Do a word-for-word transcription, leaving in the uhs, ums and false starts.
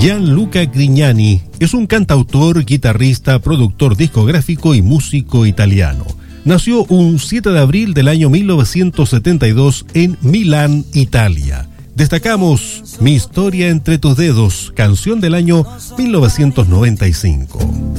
Gianluca Grignani es un cantautor, guitarrista, productor discográfico y músico italiano. Nació un siete de abril del año mil novecientos setenta y dos en Milán, Italia. Destacamos Mi historia entre tus dedos, canción del año mil novecientos noventa y cinco.